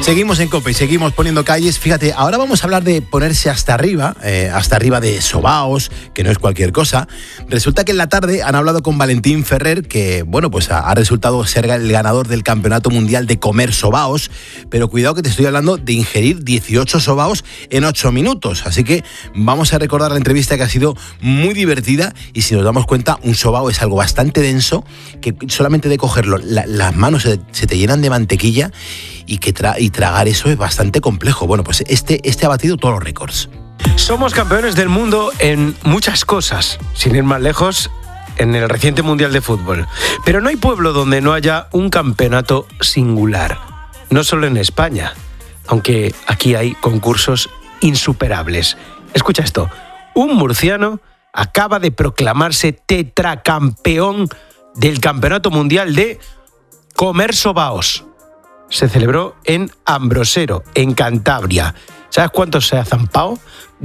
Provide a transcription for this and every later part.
Seguimos en COPE y seguimos poniendo calles. Fíjate, ahora vamos a hablar de ponerse hasta arriba de sobaos, que no es cualquier cosa. Resulta que en la tarde han hablado con Valentín Ferrer, que bueno, pues ha resultado ser el ganador del Campeonato Mundial de Comer Sobaos, pero cuidado que te estoy hablando de ingerir 18 sobaos en 8 minutos. Así que vamos a recordar la entrevista, que ha sido muy divertida, y si nos damos cuenta, un sobao es algo bastante denso, que solamente de cogerlo las manos se te llenan de mantequilla, y tragar eso es bastante complejo. Bueno, pues este ha batido todos los récords. Somos campeones del mundo en muchas cosas, sin ir más lejos, en el reciente Mundial de Fútbol. Pero no hay pueblo donde no haya un campeonato singular. No solo en España, aunque aquí hay concursos insuperables. Escucha esto. Un murciano acaba de proclamarse tetracampeón del Campeonato Mundial de Comer Sobaos. Se celebró en Ambrosero, en Cantabria. ¿Sabes cuántos se ha zampado?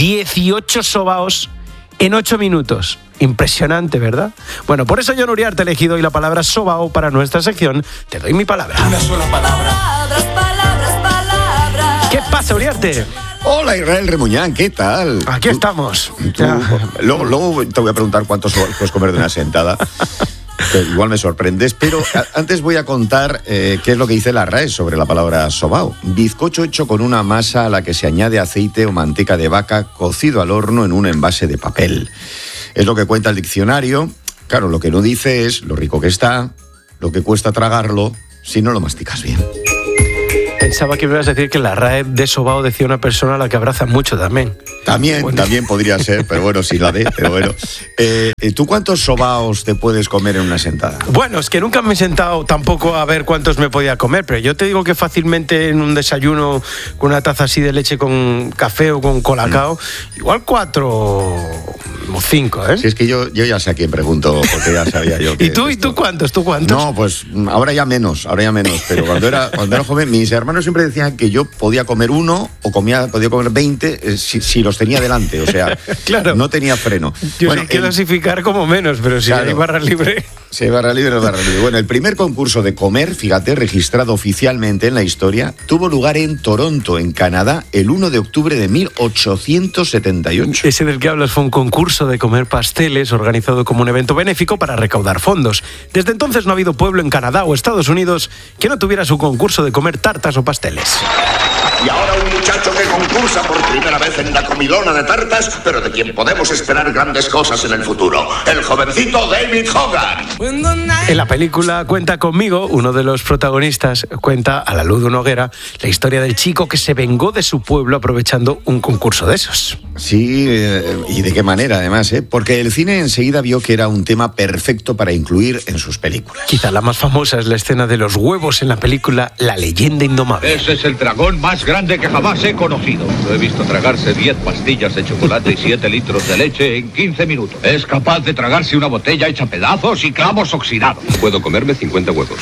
18 sobaos en 8 minutos. Impresionante, ¿verdad? Bueno, por eso yo, Uriarte, he elegido hoy la palabra sobao para nuestra sección. Te doy mi palabra. Una sola palabra. Palabras. ¿Qué pasa, Uriarte? Hola, Israel Remuñán, ¿qué tal? Aquí estamos. Luego te voy a preguntar cuántos puedes comer de una sentada. Igual me sorprendes, pero antes voy a contar qué es lo que dice la RAE sobre la palabra sobao. Bizcocho hecho con una masa a la que se añade aceite o manteca de vaca cocido al horno en un envase de papel. Es lo que cuenta el diccionario. Claro, lo que no dice es lo rico que está, lo que cuesta tragarlo si no lo masticas bien. Pensaba que me ibas a decir que la RAE de sobao decía una persona a la que abraza mucho también. También podría ser, pero bueno, sí la de, pero bueno. ¿Tú cuántos sobaos te puedes comer en una sentada? Bueno, es que nunca me he sentado tampoco a ver cuántos me podía comer, pero yo te digo que fácilmente en un desayuno con una taza así de leche con café o con colacao, igual 4 o 5, ¿eh? Si es que yo ya sé a quién pregunto, porque ya sabía yo que... ¿Y tú cuántos? No, pues ahora ya menos, pero cuando era joven, mis hermanos siempre decían que yo podía comer uno o podía comer 20 si los tenía delante, o sea, claro. No tenía freno. Yo sé clasificar como menos, pero si claro, hay barra libre... Sí, barra libre. Bueno, el primer concurso de comer, fíjate, registrado oficialmente en la historia, tuvo lugar en Toronto, en Canadá, el 1 de octubre de 1878. Ese del que hablas fue un concurso de comer pasteles organizado como un evento benéfico para recaudar fondos. Desde entonces no ha habido pueblo en Canadá o Estados Unidos que no tuviera su concurso de comer tartas o pasteles. Y ahora un muchacho que concursa por primera vez en la comilona de tartas, pero de quien podemos esperar grandes cosas en el futuro. El jovencito David Hogan. En la película Cuenta conmigo, uno de los protagonistas cuenta, a la luz de una hoguera, la historia del chico que se vengó de su pueblo aprovechando un concurso de esos. Sí, y de qué manera además, porque el cine enseguida vio que era un tema perfecto para incluir en sus películas. Quizá la más famosa es la escena de los huevos en la película La leyenda indomable. Ese es el dragón más grande que jamás he conocido. Lo he visto tragarse 10 pastillas de chocolate y 7 litros de leche en 15 minutos. Es capaz de tragarse una botella hecha pedazos y clavos oxidados. Puedo comerme 50 huevos.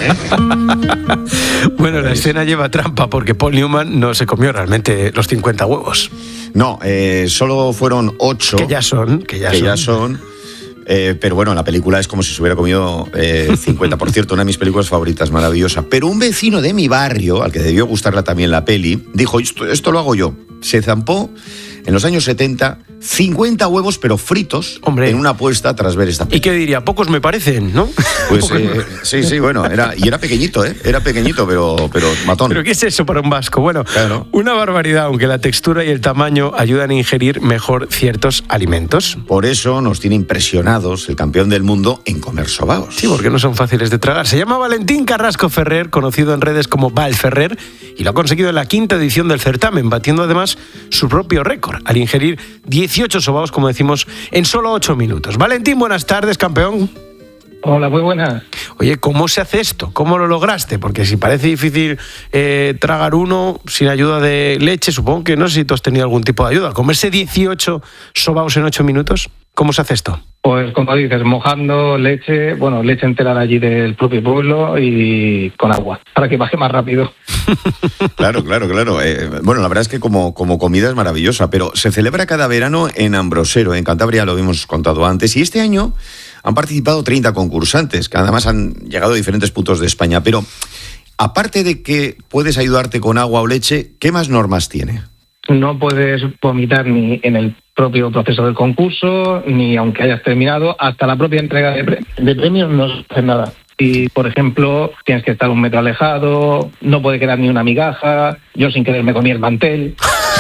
Bueno, la escena lleva trampa porque Paul Newman no se comió realmente los 50 huevos. No, solo fueron 8. Que ya son. Pero bueno, la película es como si se hubiera comido 50. Por cierto, una de mis películas favoritas, maravillosa. Pero un vecino de mi barrio, al que debió gustarla también la peli, dijo, esto lo hago yo. Se zampó en los años 70 50 huevos, pero fritos, hombre, en una apuesta tras ver esta película. ¿Y qué diría? Pocos me parecen, ¿no? Pues sí, bueno, era pequeñito, era pequeñito, pero matón. ¿Pero qué es eso para un vasco? Bueno, claro. Una barbaridad, aunque la textura y el tamaño ayudan a ingerir mejor ciertos alimentos. Por eso nos tiene impresionados el campeón del mundo en comer sobaos. Sí, porque no son fáciles de tragar. Se llama Valentín Carrasco Ferrer, conocido en redes como Val Ferrer, y lo ha conseguido en la 5ª edición del certamen, batiendo además su propio récord, al ingerir 18 sobaos, como decimos, en solo 8 minutos. Valentín, buenas tardes, campeón. Hola, muy buenas. Oye, ¿cómo se hace esto? ¿Cómo lo lograste? Porque si parece difícil tragar uno sin ayuda de leche, supongo que no sé si tú has tenido algún tipo de ayuda. ¿Comerse 18 sobaos en 8 minutos? ¿Cómo se hace esto? Pues como dices, mojando leche entera de allí del propio pueblo y con agua, para que baje más rápido. Claro. Bueno, la verdad es que como comida es maravillosa, pero se celebra cada verano en Ambrosero, en Cantabria, lo habíamos contado antes, y este año han participado 30 concursantes, que además han llegado a diferentes puntos de España, pero Aparte de que puedes ayudarte con agua o leche, ¿qué más normas tiene? No puedes vomitar ni en el propio proceso del concurso, ni aunque hayas terminado, hasta la propia entrega de premios no se hace nada. Y, por ejemplo, tienes que estar 1 metro alejado, no puede quedar ni una migaja, yo sin querer me comí el mantel.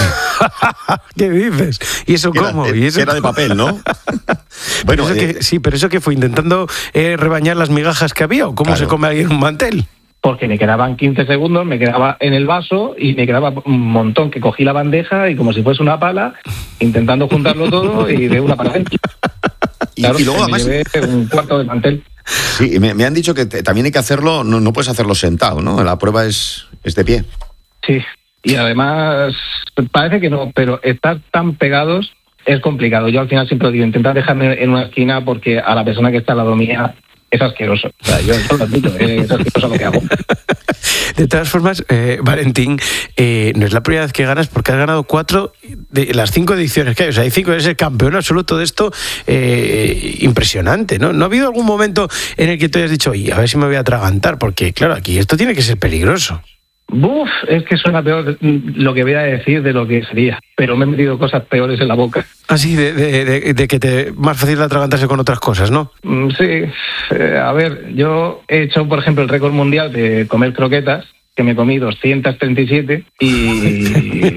¿Qué dices? ¿Y eso cómo? ¿Y eso era de papel, ¿no? Bueno, pero eso que fue intentando rebañar las migajas que había, ¿o cómo Claro. se come alguien un mantel? Porque me quedaban 15 segundos, me quedaba en el vaso y me quedaba un montón, que cogí la bandeja y como si fuese una pala, intentando juntarlo todo y de una para adentro. Claro, y luego me además... llevé 1/4 del mantel. Sí, me han dicho que también hay que hacerlo, no puedes hacerlo sentado, ¿no? La prueba es de pie. Sí, y además parece que no, pero estar tan pegados es complicado. Yo al final siempre digo, intentar dejarme en una esquina porque a la persona que está al lado mía es asqueroso. O sea, yo lo admito, es asqueroso lo que hago. De todas formas, Valentín, no es la primera vez que ganas porque has ganado 4 de las 5 ediciones que hay. O sea, hay 5, eres el campeón absoluto de esto. Impresionante, ¿no? ¿No ha habido algún momento en el que tú hayas dicho, oye, a ver si me voy a atragantar? Porque, claro, aquí esto tiene que ser peligroso. Buf, es que suena peor lo que voy a decir de lo que sería, pero me he metido cosas peores en la boca. Así, de que te más fácil atragantarse con otras cosas, ¿no? Sí, a ver, yo he hecho, por ejemplo, el récord mundial de comer croquetas, que me comí 237 y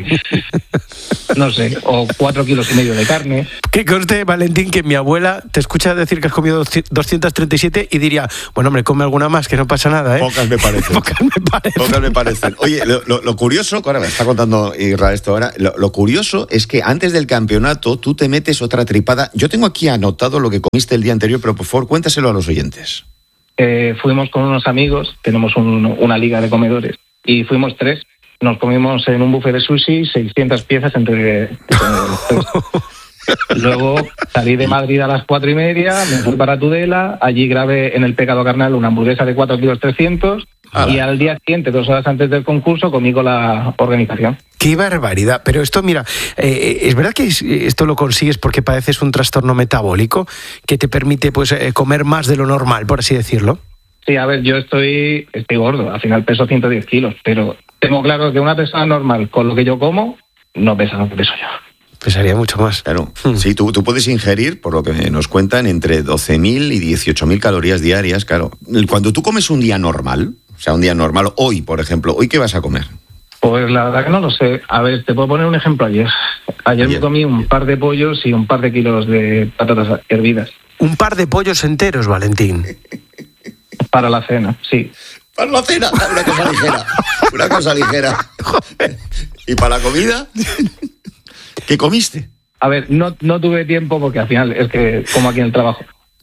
no sé, o 4,5 kilos de carne. Que conste, Valentín, que mi abuela te escucha decir que has comido 237 y diría, bueno, hombre, come alguna más, que no pasa nada, ¿eh? Pocas me parecen. Pocas me parecen. Oye, lo curioso, ahora me está contando Israel esto ahora, lo curioso es que antes del campeonato tú te metes otra tripada. Yo tengo aquí anotado lo que comiste el día anterior, pero por favor, cuéntaselo a los oyentes. Fuimos con unos amigos, tenemos una liga de comedores, y fuimos 3. Nos comimos en un buffet de sushi 600 piezas entre 3. Luego salí de Madrid a las 4:30, me fui para Tudela, allí grabé en el Pecado Carnal una hamburguesa de 4,3 kilos, y al día siguiente, 2 horas antes del concurso, comí con la organización. ¡Qué barbaridad! Pero esto, mira, ¿es verdad que esto lo consigues porque padeces un trastorno metabólico que te permite pues comer más de lo normal, por así decirlo? Sí, a ver, yo estoy gordo, al final peso 110 kilos, pero tengo claro que una persona normal con lo que yo como no pesa lo que peso yo. Pesaría mucho más. Claro. Sí, tú puedes ingerir, por lo que nos cuentan, entre 12.000 y 18.000 calorías diarias, claro. Cuando tú comes un día normal, o sea, un día normal, hoy, por ejemplo, ¿hoy qué vas a comer? Pues la verdad que no lo sé. A ver, te puedo poner un ejemplo ayer. Ayer me comí un par de pollos y un par de kilos de patatas hervidas. Un par de pollos enteros, Valentín. Para la cena, sí. Para la cena, una cosa ligera. Una cosa ligera. ¿Y para la comida? ¿Qué comiste? A ver, no tuve tiempo porque al final es que como aquí en el trabajo.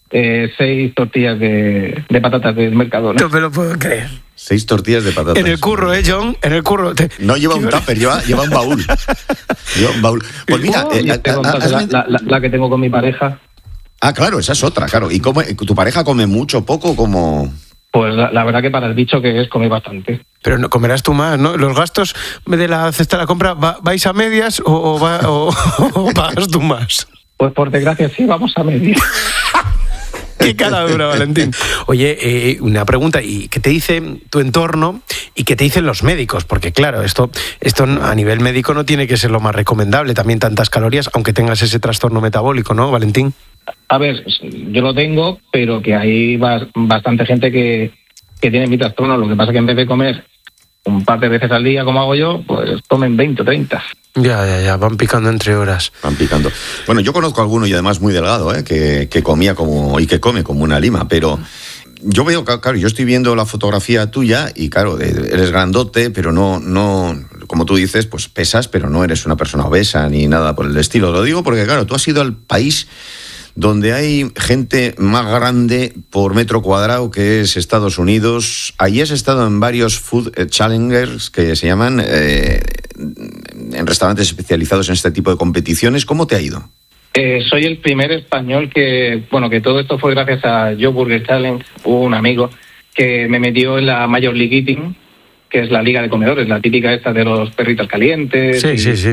6 tortillas de patatas del Mercadona. No me lo puedo creer. 6 tortillas de patatas. En el curro, John, en el curro. No lleva un tupper, lleva un baúl. Lleva un baúl. Pues mira, la que tengo con mi pareja. Ah, claro, esa es otra, claro. ¿Y tu pareja come mucho, poco, como...? Pues la verdad que para el bicho que es, come bastante. Pero no comerás tú más, ¿no? ¿Los gastos de la cesta de la compra vais a medias o pagas tú más? Pues por desgracia sí, vamos a medias. Qué cara dura, Valentín. Oye, una pregunta, ¿y qué te dice tu entorno y qué te dicen los médicos? Porque claro, esto a nivel médico no tiene que ser lo más recomendable, también tantas calorías, aunque tengas ese trastorno metabólico, ¿no, Valentín? A ver, yo lo tengo, pero que hay bastante gente que tiene mi trastorno. Lo que pasa es que en vez de comer un par de veces al día, como hago yo, pues comen 20 o 30. Ya, van picando entre horas. Van picando. Bueno, yo conozco a alguno y además muy delgado, que comía y que come como una lima, pero yo veo, claro, yo estoy viendo la fotografía tuya y claro, eres grandote, pero no, como tú dices, pues pesas, pero no eres una persona obesa ni nada por el estilo. Lo digo porque, claro, tú has ido al país donde hay gente más grande por metro cuadrado, que es Estados Unidos. Allí has estado en varios food challengers, que se llaman, en restaurantes especializados en este tipo de competiciones. ¿Cómo te ha ido? Soy el primer español que todo esto fue gracias a Yo Burger Challenge. Hubo un amigo que me metió en la Major League Eating, que es la liga de comedores, la típica esta de los perritos calientes. Sí.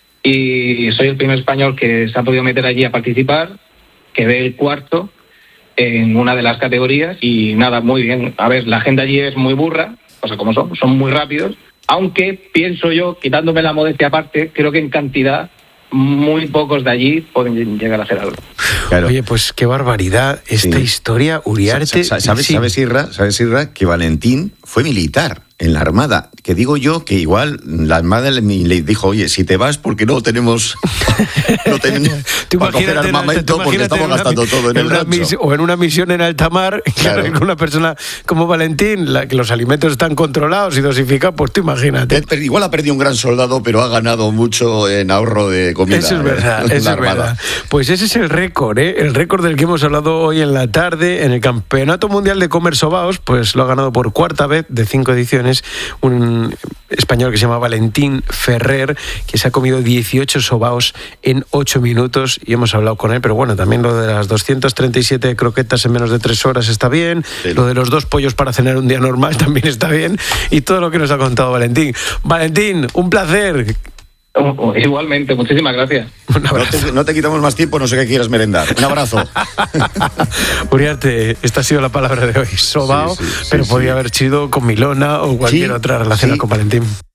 Y soy el primer español que se ha podido meter allí a participar. Quedé el 4 en una de las categorías y nada, muy bien. A ver, la gente allí es muy burra sea, como son muy rápidos, aunque pienso yo, quitándome la modestia aparte, creo que en cantidad muy pocos de allí pueden llegar a hacer algo. Claro. Oye, pues qué barbaridad esta historia, Uriarte. ¿Sabes, Irra, que Valentín fue militar en la Armada? Que digo yo que igual la Armada le dijo, oye, si te vas porque no tenemos para coger armamento porque estamos gastando todo en el rancho. O en una misión en alta mar, claro, con una persona como Valentín, que los alimentos están controlados y dosificados, pues tú imagínate. Igual ha perdido un gran soldado, pero ha ganado mucho en ahorro de comida. Eso es verdad, eso es verdad. Pues ese es el récord, el récord del que hemos hablado hoy en la tarde. En el Campeonato Mundial de Comer Sobaos, pues lo ha ganado por cuarta vez de 5 ediciones un español que se llama Valentín Ferrer, que se ha comido 18 sobaos en 8 minutos y hemos hablado con él, pero bueno, también lo de las 237 croquetas en menos de 3 horas está bien, sí. Lo de los 2 pollos para cenar un día normal también está bien, y todo lo que nos ha contado Valentín. Valentín, un placer. Igualmente, muchísimas gracias. No te quitamos más tiempo, no sé qué quieras merendar. Un abrazo. Uriarte, esta ha sido la palabra de hoy. Sobao, pero podía haber sido con Milona o cualquier otra relación con Valentín.